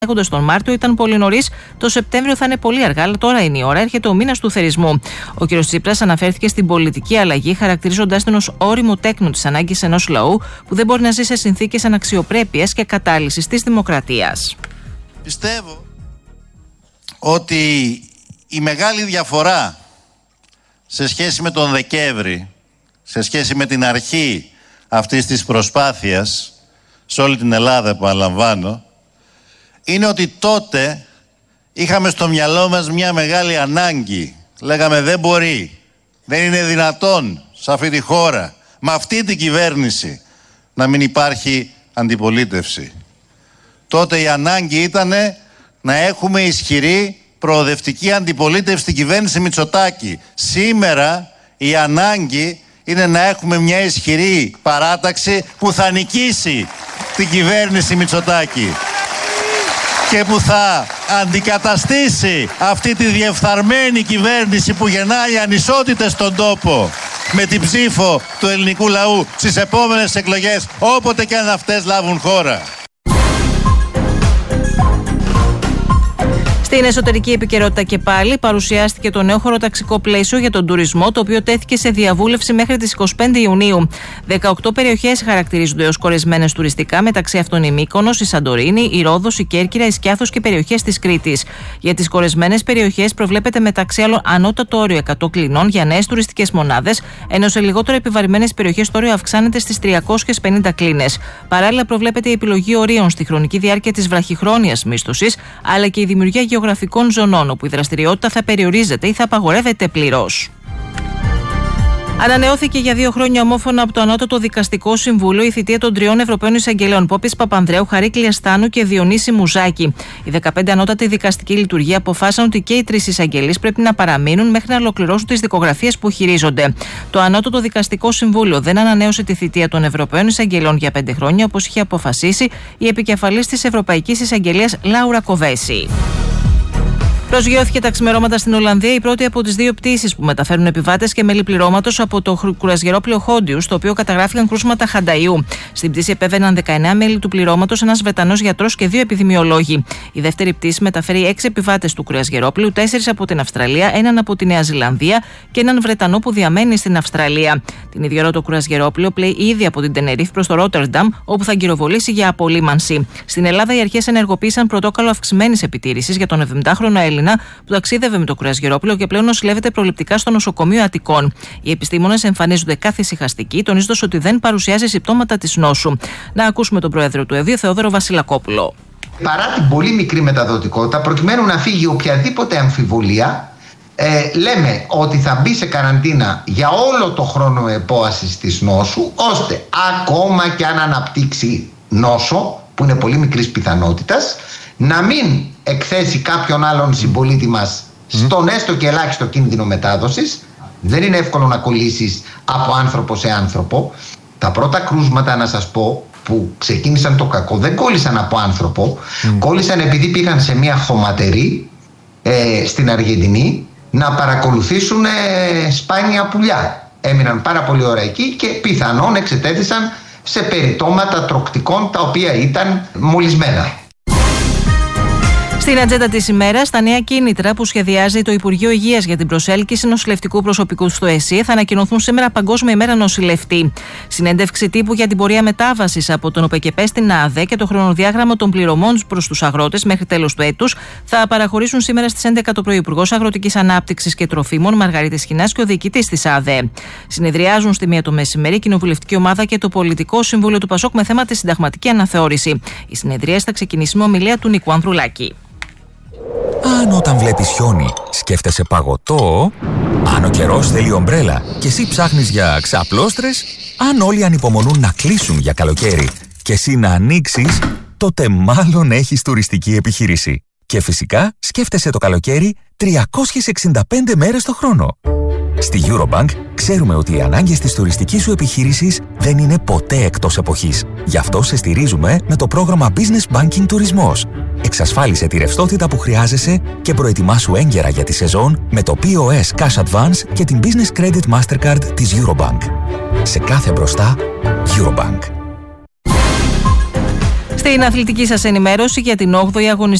Έχοντας τον Μάρτιο ήταν πολύ νωρίς, το Σεπτέμβριο θα είναι πολύ αργά, αλλά τώρα είναι η ώρα, έρχεται ο μήνας του θερισμού. Ο κ. Τσίπρας αναφέρθηκε στην πολιτική αλλαγή, χαρακτηρίζοντάς την ως ώριμο τέκνο της ανάγκης ενός λαού που δεν μπορεί να ζει σε συνθήκες αναξιοπρέπειας και κατάλυσης της δημοκρατίας. Πιστεύω ότι η μεγάλη διαφορά σε σχέση με τον Δεκέμβρη, σε σχέση με την αρχή αυτής της προσπάθειας, σε όλη την Ελλάδα επαναλαμβάνω, είναι ότι τότε είχαμε στο μυαλό μας μια μεγάλη ανάγκη. Λέγαμε δεν μπορεί, δεν είναι δυνατόν σε αυτή τη χώρα, με αυτή την κυβέρνηση, να μην υπάρχει αντιπολίτευση. Τότε η ανάγκη ήταν να έχουμε ισχυρή προοδευτική αντιπολίτευση στην κυβέρνηση Μητσοτάκη. Σήμερα η ανάγκη είναι να έχουμε μια ισχυρή παράταξη που θα νικήσει την κυβέρνηση Μητσοτάκη και που θα αντικαταστήσει αυτή τη διεφθαρμένη κυβέρνηση που γεννάει ανισότητες στον τόπο με την ψήφο του ελληνικού λαού στις επόμενες εκλογές, όποτε και αν αυτές λάβουν χώρα. Στην εσωτερική επικαιρότητα και πάλι παρουσιάστηκε το νέο χωροταξικό πλαίσιο για τον τουρισμό, το οποίο τέθηκε σε διαβούλευση μέχρι τις 25 Ιουνίου. 18 περιοχές χαρακτηρίζονται ως κορεσμένες τουριστικά, μεταξύ αυτών η Μύκονος, η Σαντορίνη, η Ρόδος, η Κέρκυρα, η Σκιάθος και περιοχές της Κρήτης. Για τις κορεσμένες περιοχές προβλέπεται μεταξύ άλλων ανώτατο όριο 100 κλινών για νέες τουριστικές μονάδες, ενώ σε λιγότερο επιβαρημένες περιοχές το όριο αυξάνεται στις 350 κλίνες. Παράλληλα, προβλέπεται η επιλογή ορίων στη χρονική διάρκεια της βραχυχρόνιας μίσθωσης, αλλά και η δημιουργία γεωγραφικών ζωνών, όπου η δραστηριότητα θα περιορίζεται ή θα απαγορεύεται πλήρως. Ανανεώθηκε για 2 χρόνια ομόφωνα από το Ανώτατο Δικαστικό Συμβούλιο η θητεία των 3 Ευρωπαίων Εισαγγελέων, Πόπης Παπανδρέου, Χαρίκλια Στάνου και Διονύση Μουζάκη. Οι 15 ανώτατοι δικαστικοί λειτουργοί αποφάσισαν ότι και οι 3 εισαγγελείς πρέπει να παραμείνουν μέχρι να ολοκληρώσουν τις δικογραφίες που χειρίζονται. Το Ανώτατο Δικαστικό Συμβούλιο δεν ανανέωσε τη θητεία των Ευρωπαίων Εισαγγελέων για 5 χρόνια, όπως είχε αποφασίσει η επικεφαλής της Ευρωπαϊκής Εισαγγελίας Λάουρα Κοβέση. Προσγειώθηκε τα ξημερώματα στην Ολλανδία η πρώτη από τις 2 πτήσεις που μεταφέρουν επιβάτες και μέλη πληρώματος από το κουρασγερόπλοιο Χόντιου, στο οποίο καταγράφηκαν κρούσματα χανταϊού. Στην πτήση επέβαιναν 19 μέλη του πληρώματος, ένας Βρετανός γιατρός και 2 επιδημιολόγοι. Η δεύτερη πτήση μεταφέρει 6 επιβάτες του κουρασγερόπλοιου, 4 από την Αυστραλία, έναν από τη Νέα Ζηλανδία και έναν Βρετανό που διαμένει στην Αυστραλία. Την ίδια ώρα το κουρασγερόπλοιο πλέει ήδη από την Τενερίφ προς το Ρότερνταμ, όπου θα γυροβολήσει για απολύμανση. Στην Ελλάδα, οι αρχές ενεργοποίησαν πρωτόκολλο αυξημένης επιτήρησης για τον 70χρονο Έλληνα που ταξίδευε με το κουρασγερόπλοιο και πλέον νοσηλεύεται προληπτικά στο νοσοκομείο Αττικών. Οι επιστήμονες εμφανίζονται καθησυχαστικοί, τονίζοντας ότι δεν παρουσιάζει συμπτώματα της νόσου. Να ακούσουμε τον πρόεδρο του ΕΔΙΟ, Θεόδωρο Βασιλακόπουλο. Παρά την πολύ μικρή μεταδοτικότητα, προκειμένου να φύγει οποιαδήποτε αμφιβολία, λέμε ότι θα μπει σε καραντίνα για όλο το χρόνο επόασης της νόσου, ώστε ακόμα και αν αναπτύξει νόσο, που είναι πολύ μικρής πιθανότητας, να μην εκθέσει κάποιον άλλον συμπολίτη μας στον έστω και ελάχιστο κίνδυνο μετάδοσης. Δεν είναι εύκολο να κολλήσεις από άνθρωπο σε άνθρωπο. Τα πρώτα κρούσματα, να σας πω, που ξεκίνησαν το κακό, δεν κόλλησαν από άνθρωπο. Κόλλησαν επειδή πήγαν σε μια χωματερή στην Αργεντινή να παρακολουθήσουν σπάνια πουλιά. Έμειναν πάρα πολύ ώρα εκεί και πιθανόν εξετέθησαν σε περιτώματα τροκτικών τα οποία ήταν μολυσμένα. Στην ατζέντα της ημέρας, τα νέα κίνητρα που σχεδιάζει το Υπουργείο Υγείας για την προσέλκυση νοσηλευτικού προσωπικού στο ΕΣΥ θα ανακοινωθούν σήμερα Παγκόσμια ημέρα νοσηλευτή. Συνέντευξη τύπου για την πορεία μετάβασης από τον ΟΠΕΚΕΠΕ στην ΑΔΕ και το χρονοδιάγραμμα των πληρωμών προς τους αγρότες μέχρι τέλος του έτους θα παραχωρήσουν σήμερα στις 11 το πρωί Υπουργός Αγροτικής Ανάπτυξης και Τροφίμων Μαργαρίτη Σχοινάς και ο διοικητής της ΑΔΕ. Συνεδριάζουν στη 1 το μεσημέρι η Κοινοβουλευτική Ομάδα και το Πολιτικό Συμβούλιο του ΠΑΣΟΚ με θέμα τη συνταγματική αναθεώρηση. Η συνεδρία θα ξεκινήσει με ομιλία του Νικού Ανδρουλάκη. Αν όταν βλέπεις χιόνι σκέφτεσαι παγωτό, αν ο καιρός θέλει ομπρέλα και εσύ ψάχνεις για ξαπλώστρες, αν όλοι ανυπομονούν να κλείσουν για καλοκαίρι και εσύ να ανοίξεις, τότε μάλλον έχεις τουριστική επιχείρηση. Και φυσικά σκέφτεσαι το καλοκαίρι 365 μέρες το χρόνο. Στη Eurobank ξέρουμε ότι οι ανάγκες της τουριστικής σου επιχείρησης δεν είναι ποτέ εκτός εποχής. Γι' αυτό σε στηρίζουμε με το πρόγραμμα Business Banking Τουρισμός. Εξασφάλισε τη ρευστότητα που χρειάζεσαι και προετοιμάσου έγκαιρα για τη σεζόν με το POS Cash Advance και την Business Credit Mastercard της Eurobank. Σε κάθε μπροστά, Eurobank. Στην αθλητική σας ενημέρωση για την 8η αγωνιστική